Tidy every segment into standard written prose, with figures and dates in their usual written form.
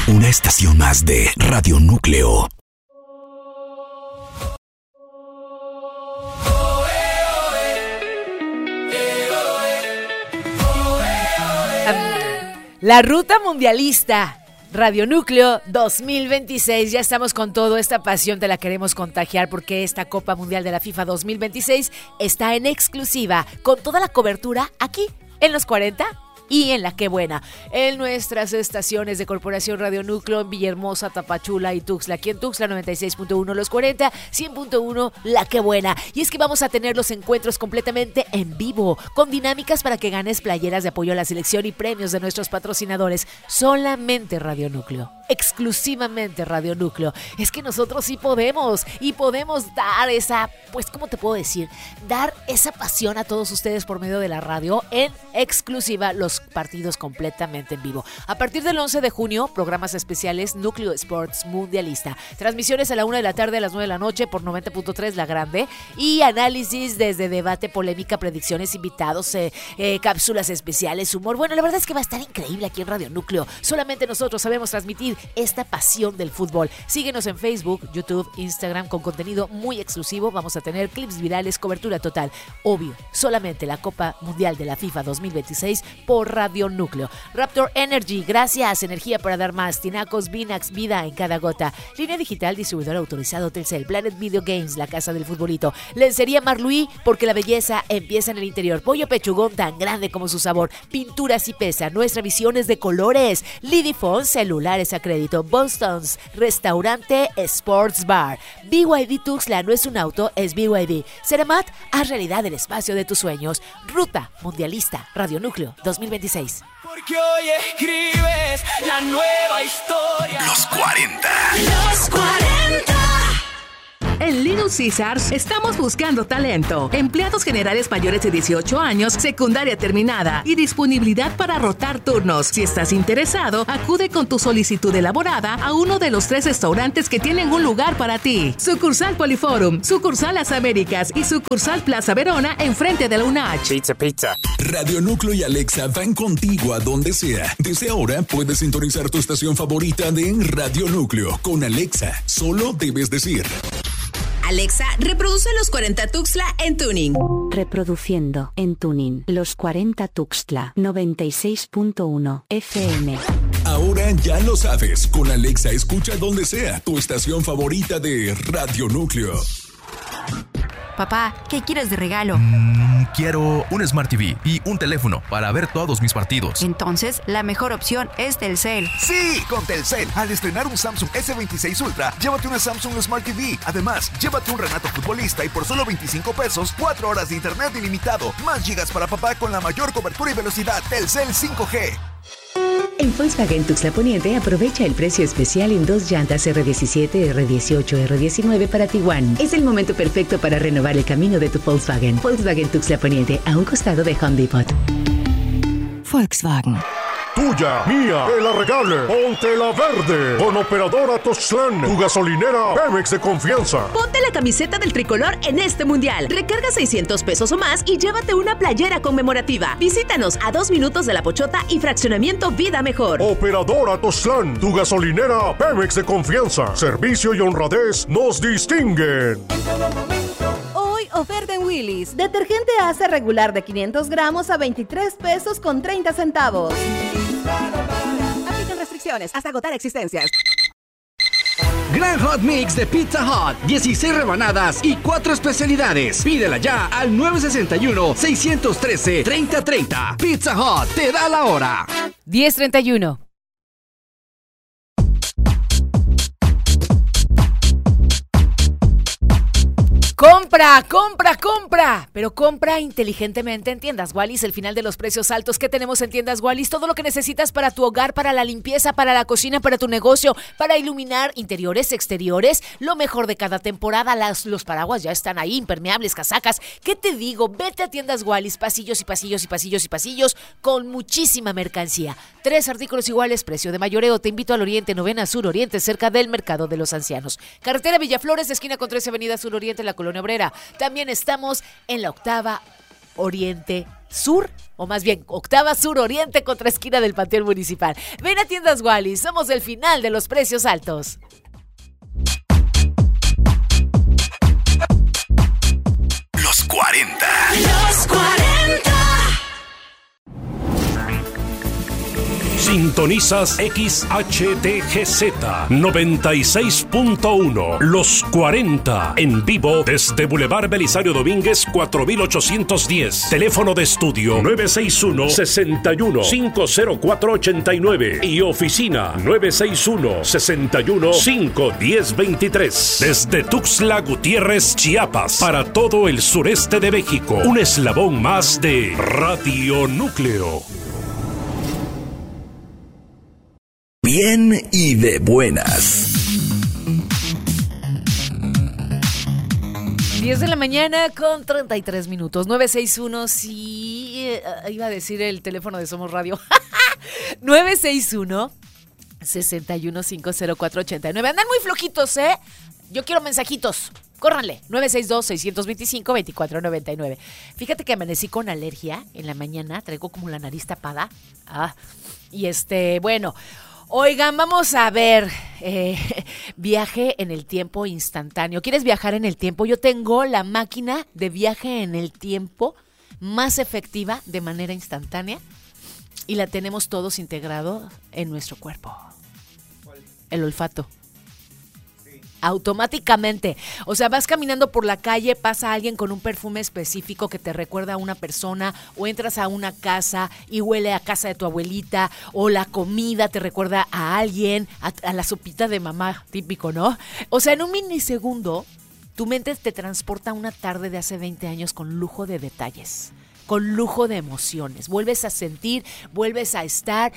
Una estación más de Radio Núcleo. La ruta mundialista. Radio Núcleo 2026, ya estamos con todo, esta pasión te la queremos contagiar porque esta Copa Mundial de la FIFA 2026 está en exclusiva con toda la cobertura aquí en los 40 y en La Qué Buena, en nuestras estaciones de Corporación Radio Núcleo en Villahermosa, Tapachula y Tuxtla. Aquí en Tuxtla 96.1 Los 40, 100.1 La Qué Buena. Y es que vamos a tener los encuentros completamente en vivo, con dinámicas para que ganes playeras de apoyo a la selección y premios de nuestros patrocinadores. Solamente Radio Núcleo, exclusivamente Radio Núcleo. Es que nosotros sí podemos, y podemos dar esa, pues, ¿cómo te puedo decir? Dar esa pasión a todos ustedes por medio de la radio en exclusiva, los partidos completamente en vivo. A partir del 11 de junio, programas especiales Núcleo Sports Mundialista. Transmisiones a la 1 de la tarde, a las 9 de la noche por 90.3 La Grande. Y análisis desde debate, polémica, predicciones, invitados, cápsulas especiales, humor. Bueno, la verdad es que va a estar increíble aquí en Radio Núcleo. Solamente nosotros sabemos transmitir esta pasión del fútbol. Síguenos en Facebook, YouTube, Instagram con contenido muy exclusivo. Vamos a tener clips virales, cobertura total. Obvio, solamente la Copa Mundial de la FIFA 2026 por Radio Núcleo. Raptor Energy, gracias. Energía para dar más. Tinacos, Vinax, vida en cada gota. Línea digital, distribuidor autorizado Telcel. Planet Video Games, la casa del futbolito. Lencería Marluí, porque la belleza empieza en el interior. Pollo pechugón, tan grande como su sabor. Pinturas y pesa. Nuestra visión es de colores. Lidifone, celulares a crédito. Boston's, restaurante Sports Bar. BYD Tuxtla, no es un auto, es BYD. Ceramat, haz realidad el espacio de tus sueños. Ruta Mundialista, Radio Núcleo 2026. Porque hoy escribes la nueva historia. Los 40. Los 40. En Little Caesars estamos buscando talento, empleados generales mayores de 18 años, secundaria terminada y disponibilidad para rotar turnos. Si estás interesado, acude con tu solicitud elaborada a uno de los 3 restaurantes que tienen un lugar para ti. Sucursal Poliforum, sucursal Las Américas y sucursal Plaza Verona enfrente de la UNACH. Pizza. Radio Núcleo y Alexa van contigo a donde sea. Desde ahora puedes sintonizar tu estación favorita de Radio Núcleo. Con Alexa, solo debes decir: Alexa, reproduce Los 40 Tuxtla en tuning. Reproduciendo en tuning Los 40 Tuxtla 96.1 FM. Ahora ya lo sabes. Con Alexa escucha donde sea tu estación favorita de Radio Núcleo. Papá, ¿qué quieres de regalo? Quiero un Smart TV y un teléfono para ver todos mis partidos. Entonces, la mejor opción es Telcel. Sí, con Telcel. Al estrenar un Samsung S26 Ultra, llévate una Samsung Smart TV. Además, llévate un Renato Futbolista y por solo 25 pesos, 4 horas de internet ilimitado. Más gigas para papá con la mayor cobertura y velocidad. Telcel 5G. En Volkswagen Tuxtla Poniente aprovecha el precio especial en 2 llantas R17, R18, R19 para Tiguan. Es el momento perfecto para renovar el camino de tu Volkswagen. Volkswagen Tuxtla Poniente, a un costado de Home Depot. Volkswagen. Tuya, mía, que la regale. Ponte la verde. Con Operadora Tuxtlan, tu gasolinera Pemex de confianza. Ponte la camiseta del tricolor en este mundial. Recarga 600 pesos o más y llévate una playera conmemorativa. Visítanos a 2 minutos de La Pochota y Fraccionamiento Vida Mejor. Operadora Tuxtlan, tu gasolinera Pemex de confianza. Servicio y honradez nos distinguen. Oferta en Willy's. Detergente Ace regular de 500 gramos a 23 pesos con 30 centavos. Aplican restricciones hasta agotar existencias. Gran Hot Mix de Pizza Hut. 16 rebanadas y 4 especialidades. Pídela ya al 961-613-3030. Pizza Hut te da la hora. 10:31. ¡Compra! Pero compra inteligentemente en Tiendas Wallis. El final de los precios altos que tenemos en Tiendas Wallis. Todo lo que necesitas para tu hogar, para la limpieza, para la cocina, para tu negocio, para iluminar interiores, exteriores. Lo mejor de cada temporada. Los paraguas ya están ahí, impermeables, casacas. ¿Qué te digo? Vete a Tiendas Wallis. Pasillos y pasillos y pasillos y pasillos con muchísima mercancía. 3 artículos iguales, precio de mayoreo. Te invito al Oriente, Novena Sur Oriente, cerca del Mercado de los Ancianos. Carretera Villaflores, esquina con 13 Avenida Sur Oriente, en la Colonia Obrera. También estamos en la octava Oriente Sur, o más bien octava Sur Oriente contra esquina del Panteón Municipal. Ven a Tiendas Wallis, somos el final de los precios altos. Los 40. Los 40. Sintonizas XHTGZ 96.1 Los 40 en vivo desde Boulevard Belisario Domínguez 4810. Teléfono de estudio 961-61-50489 y oficina 961-61-51023. Desde Tuxtla Gutiérrez, Chiapas, para todo el sureste de México. Un eslabón más de Radio Núcleo. Bien y de buenas. 10 de la mañana con 33 minutos. 961, sí, iba a decir el teléfono de Somos Radio. 961-61-50489. Andan muy flojitos, ¿eh? Yo quiero mensajitos. Córranle, 962-625-2499. Fíjate que amanecí con alergia en la mañana, traigo como la nariz tapada. Y bueno, oigan, vamos a ver, viaje en el tiempo instantáneo. ¿Quieres viajar en el tiempo? Yo tengo la máquina de viaje en el tiempo más efectiva de manera instantánea y la tenemos todos integrado en nuestro cuerpo. El olfato. Automáticamente, o sea, vas caminando por la calle, pasa alguien con un perfume específico que te recuerda a una persona, o entras a una casa y huele a casa de tu abuelita, o la comida te recuerda a alguien, a la sopita de mamá, típico, ¿no? O sea, en un milisegundo, tu mente te transporta a una tarde de hace 20 años con lujo de detalles, con lujo de emociones, vuelves a sentir, vuelves a estar.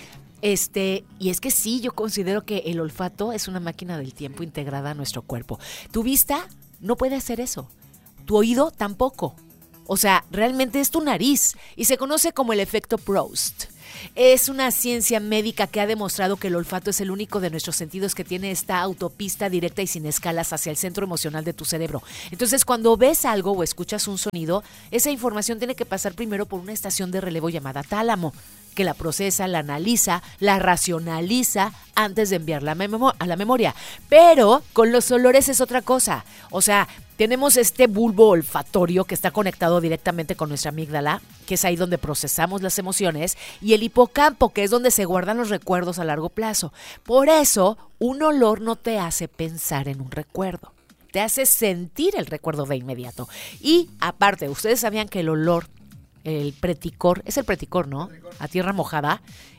Y es que sí, yo considero que el olfato es una máquina del tiempo integrada a nuestro cuerpo. Tu vista no puede hacer eso. Tu oído tampoco. O sea, realmente es tu nariz y se conoce como el efecto Proust. Es una ciencia médica que ha demostrado que el olfato es el único de nuestros sentidos que tiene esta autopista directa y sin escalas hacia el centro emocional de tu cerebro. Entonces, cuando ves algo o escuchas un sonido, esa información tiene que pasar primero por una estación de relevo llamada tálamo, que la procesa, la analiza, la racionaliza antes de enviarla a la memoria. Pero con los olores es otra cosa. O sea, tenemos este bulbo olfatorio que está conectado directamente con nuestra amígdala, que es ahí donde procesamos las emociones, y el hipocampo, que es donde se guardan los recuerdos a largo plazo. Por eso, un olor no te hace pensar en un recuerdo, te hace sentir el recuerdo de inmediato. Y aparte, ¿ustedes sabían que el olor, el preticor, es el preticor, ¿no? A tierra mojada,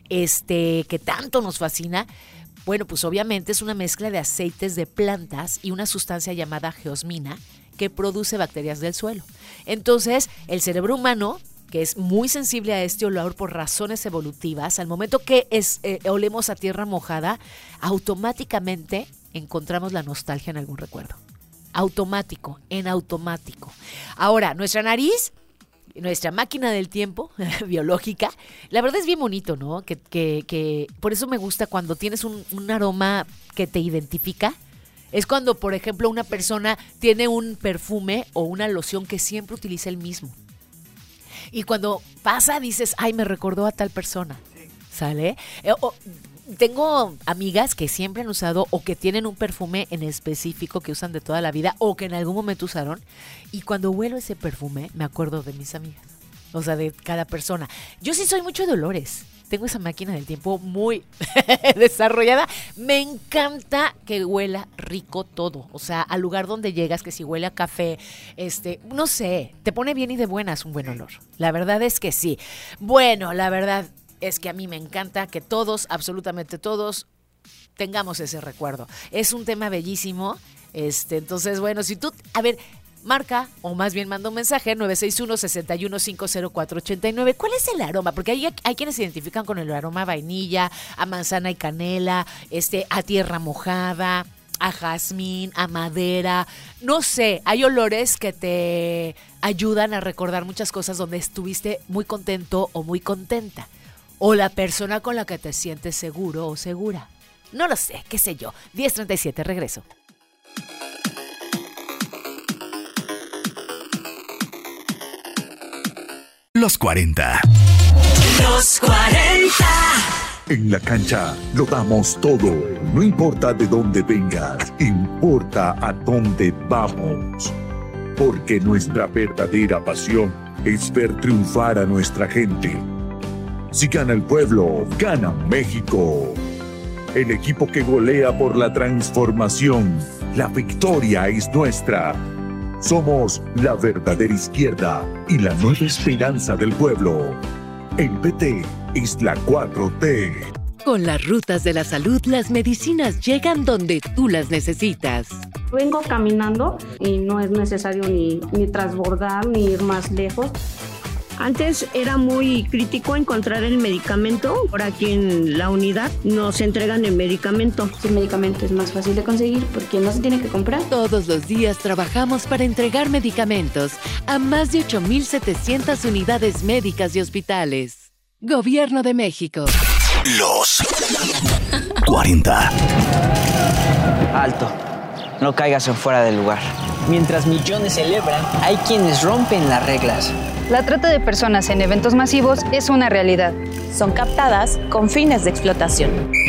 que tanto nos fascina? Bueno, pues obviamente es una mezcla de aceites de plantas y una sustancia llamada geosmina que produce bacterias del suelo. Entonces, el cerebro humano, que es muy sensible a este olor por razones evolutivas, al momento que olemos a tierra mojada, automáticamente encontramos la nostalgia en algún recuerdo. Automático, en automático. Ahora, nuestra nariz, nuestra máquina del tiempo biológica, la verdad es bien bonito, ¿no? Que por eso me gusta cuando tienes un aroma que te identifica. Es cuando, por ejemplo, una persona tiene un perfume o una loción que siempre utiliza el mismo. Y cuando pasa dices, ay, me recordó a tal persona, ¿sale? Tengo amigas que siempre han usado o que tienen un perfume en específico que usan de toda la vida o que en algún momento usaron, y cuando huelo ese perfume me acuerdo de mis amigas, o sea, de cada persona. Yo sí soy mucho de olores, tengo esa máquina del tiempo muy desarrollada. Me encanta que huela rico todo, o sea, al lugar donde llegas, que si huele a café, no sé, te pone bien y de buenas un buen olor. La verdad es que sí. Bueno, la verdad es que a mí me encanta que todos, absolutamente todos, tengamos ese recuerdo. Es un tema bellísimo. Entonces, bueno, si tú, a ver, marca, o más bien manda un mensaje, 961-61-50489. ¿Cuál es el aroma? Porque hay quienes se identifican con el aroma a vainilla, a manzana y canela, a tierra mojada, a jazmín, a madera. No sé, hay olores que te ayudan a recordar muchas cosas donde estuviste muy contento o muy contenta. O la persona con la que te sientes seguro o segura. No lo sé, qué sé yo. 10:37, regreso. Los 40. Los 40. En la cancha lo damos todo. No importa de dónde vengas, importa a dónde vamos. Porque nuestra verdadera pasión es ver triunfar a nuestra gente. Si gana el pueblo, gana México. El equipo que golea por la transformación. La victoria es nuestra. Somos la verdadera izquierda y la nueva esperanza del pueblo. El PT es la 4T. Con las rutas de la salud, las medicinas llegan donde tú las necesitas. Vengo caminando y no es necesario ni transbordar ni ir más lejos. Antes era muy crítico encontrar el medicamento. Ahora aquí en la unidad nos entregan el medicamento. El medicamento es más fácil de conseguir porque no se tiene que comprar. Todos los días trabajamos para entregar medicamentos a más de 8,700 unidades médicas y hospitales. Gobierno de México. Los 40. Alto. No caigas en fuera del lugar. Mientras millones celebran, hay quienes rompen las reglas. La trata de personas en eventos masivos es una realidad. Son captadas con fines de explotación.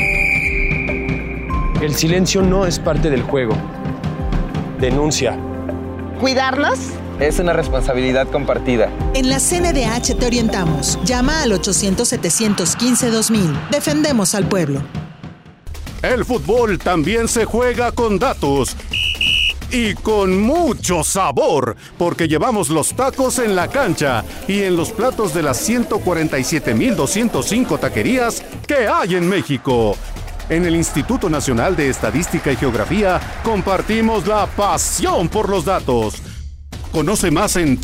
El silencio no es parte del juego. Denuncia. ¿Cuidarnos? Es una responsabilidad compartida. En la CNDH te orientamos. Llama al 800-715-2000. Defendemos al pueblo. El fútbol también se juega con datos. Y con mucho sabor, porque llevamos los tacos en la cancha y en los platos de las 147,205 taquerías que hay en México. En el Instituto Nacional de Estadística y Geografía compartimos la pasión por los datos. Conoce más en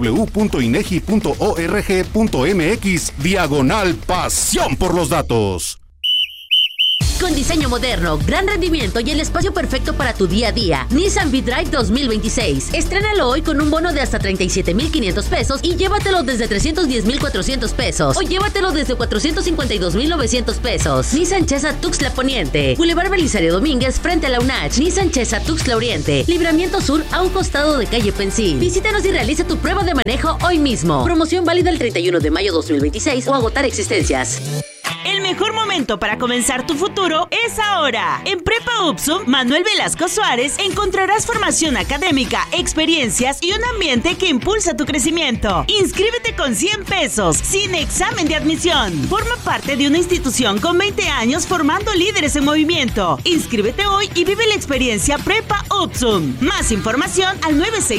www.inegi.org.mx/pasión por los datos. Con diseño moderno, gran rendimiento y el espacio perfecto para tu día a día. Nissan V-Drive 2026. Estrénalo hoy con un bono de hasta 37,500 pesos y llévatelo desde 310,400 pesos. O llévatelo desde 452,900 pesos. Nissan Chesa Tuxtla Poniente. Boulevard Belisario Domínguez frente a la UNACH. Nissan Chesa Tuxtla Oriente. Libramiento Sur a un costado de calle Pensil. Visítanos y realiza tu prueba de manejo hoy mismo. Promoción válida el 31 de mayo 2026 o agotar existencias. El mejor momento para comenzar tu futuro es ahora. En Prepa UPSUM Manuel Velasco Suárez encontrarás formación académica, experiencias y un ambiente que impulsa tu crecimiento. Inscríbete con 100 pesos, sin examen de admisión. Forma parte de una institución con 20 años formando líderes en movimiento. Inscríbete hoy y vive la experiencia Prepa UPSUM. Más información al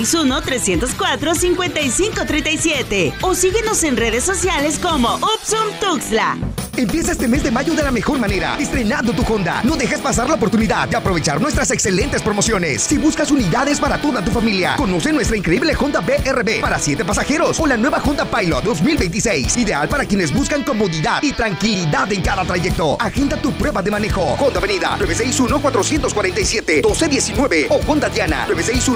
961-304-5537 o síguenos en redes sociales como UPSUM Tuxtla. Empieza este mes de mayo de la mejor manera, estrenando tu Honda. No dejes pasar la oportunidad de aprovechar nuestras excelentes promociones. Si buscas unidades para toda tu familia, conoce nuestra increíble Honda BRB para 7 pasajeros o la nueva Honda Pilot 2026, ideal para quienes buscan comodidad y tranquilidad en cada trayecto. Agenda tu prueba de manejo. Honda Avenida 961-447-1219 o Honda Diana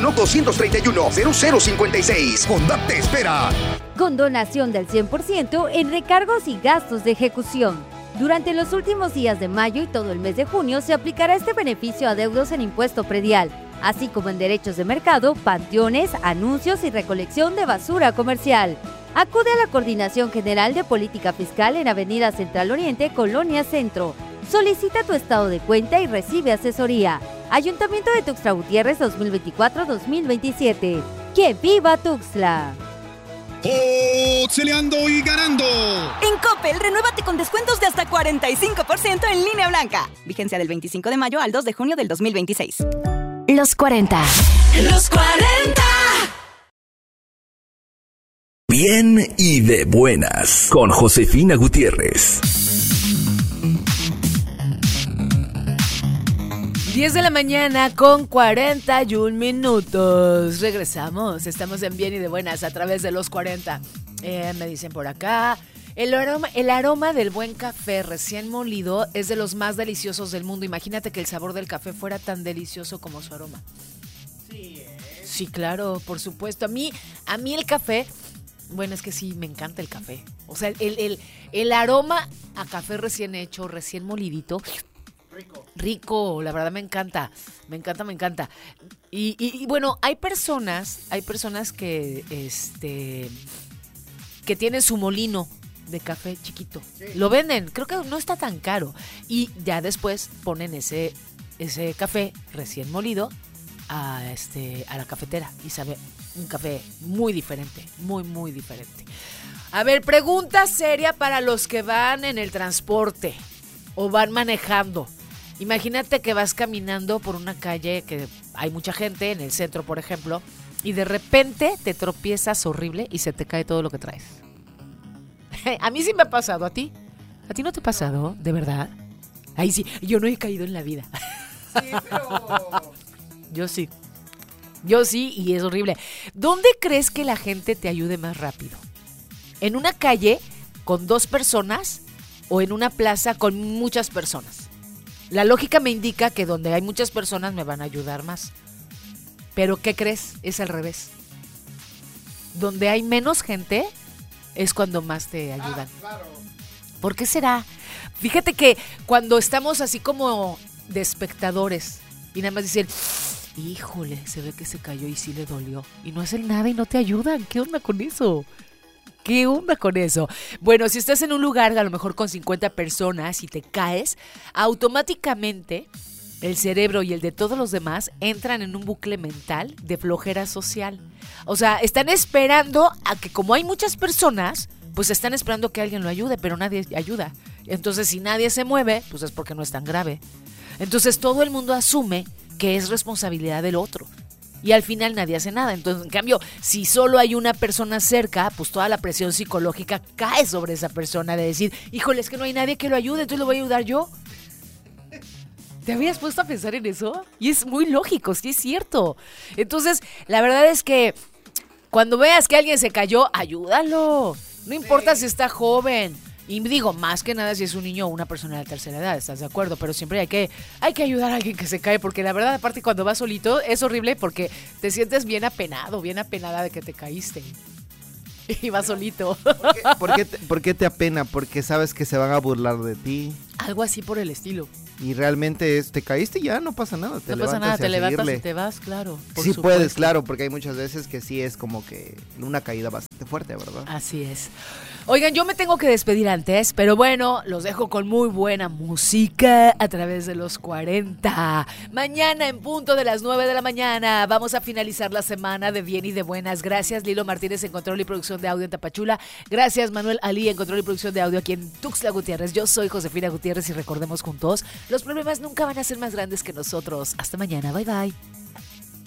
961-231-0056. Honda te espera. Con donación del 100% en recargos y gastos de ejecución. Durante los últimos días de mayo y todo el mes de junio se aplicará este beneficio a adeudos en impuesto predial, así como en derechos de mercado, panteones, anuncios y recolección de basura comercial. Acude a la Coordinación General de Política Fiscal en Avenida Central Oriente, Colonia Centro. Solicita tu estado de cuenta y recibe asesoría. Ayuntamiento de Tuxtla Gutiérrez 2024-2027. ¡Que viva Tuxtla! ¡Tuxtleando y ganando! En Coppel, renuévate con descuentos de hasta 45% en línea blanca. Vigencia del 25 de mayo al 2 de junio del 2026. Los 40. Los 40. Bien y de buenas. Con Josefina Gutiérrez. 10 de la mañana con 41 minutos. Regresamos. Estamos en Bien y de Buenas a través de los 40. Me dicen por acá. El aroma del buen café recién molido es de los más deliciosos del mundo. Imagínate que el sabor del café fuera tan delicioso como su aroma. Sí, claro, por supuesto. A mí el café, bueno, es que sí, me encanta el café. O sea, el aroma a café recién hecho, recién molidito. Rico, la verdad me encanta. Y bueno, hay personas que que tienen su molino de café chiquito. Lo venden, creo que no está tan caro. Y ya después ponen ese café recién molido a la cafetera y sabe un café muy diferente, muy, muy diferente. A ver, pregunta seria para los que van en el transporte o van manejando. Imagínate que vas caminando por una calle que hay mucha gente, en el centro, por ejemplo, y de repente te tropiezas horrible y se te cae todo lo que traes. A mí sí me ha pasado, ¿a ti? ¿A ti no te ha pasado? ¿De verdad? Ahí sí, yo no he caído en la vida. Sí, pero... Yo sí, y es horrible. ¿Dónde crees que la gente te ayude más rápido? ¿En una calle con 2 personas o en una plaza con muchas personas? La lógica me indica que donde hay muchas personas me van a ayudar más. Pero ¿qué crees? Es al revés. Donde hay menos gente es cuando más te ayudan. Claro. ¿Por qué será? Fíjate que cuando estamos así como de espectadores y nada más dicen, híjole, se ve que se cayó y sí le dolió. Y no hacen nada y no te ayudan. ¿Qué onda con eso? ¿Qué onda con eso? Bueno, si estás en un lugar a lo mejor con 50 personas y te caes, automáticamente el cerebro y el de todos los demás entran en un bucle mental de flojera social. O sea, están esperando a que como hay muchas personas, pues están esperando que alguien lo ayude, pero nadie ayuda. Entonces, si nadie se mueve, pues es porque no es tan grave. Entonces, todo el mundo asume que es responsabilidad del otro. Y al final nadie hace nada. Entonces, en cambio, si solo hay una persona cerca, pues toda la presión psicológica cae sobre esa persona de decir, híjole, es que no hay nadie que lo ayude, entonces lo voy a ayudar yo. ¿Te habías puesto a pensar en eso? Y es muy lógico, sí es cierto. Entonces, la verdad es que cuando veas que alguien se cayó, ayúdalo. No importa si está joven. Y digo, más que nada si es un niño o una persona de la tercera edad, ¿estás de acuerdo? Pero siempre hay que ayudar a alguien que se cae, porque la verdad, aparte, cuando vas solito, es horrible porque te sientes bien apenado, bien apenada de que te caíste. Y vas solito. ¿Por qué te apena? Porque sabes que se van a burlar de ti. Algo así por el estilo. Y realmente te caíste y ya, no pasa nada. No pasa nada, te levantas y te vas, claro. Sí puedes, claro, porque hay muchas veces que sí es como que una caída bastante fuerte, ¿verdad? Así es. Oigan, yo me tengo que despedir antes, pero bueno, los dejo con muy buena música a través de los 40. Mañana en punto de las 9 de la mañana vamos a finalizar la semana de bien y de buenas. Gracias Lilo Martínez en control y producción de audio en Tapachula. Gracias Manuel Ali en control y producción de audio aquí en Tuxtla Gutiérrez. Yo soy Josefina Gutiérrez y recordemos juntos, los problemas nunca van a ser más grandes que nosotros. Hasta mañana, bye bye.